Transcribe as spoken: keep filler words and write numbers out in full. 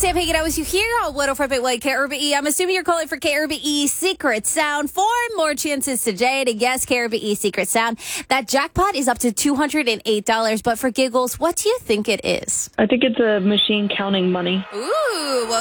Sam hanging out with you here on one oh four point one K R B E. I'm assuming you're calling for K R B E Secret Sound. Four more chances today to guess K R B E Secret Sound. That jackpot is up to two hundred eight dollars. But for giggles, what do you think it is? I think it's a machine counting money. Ooh, well,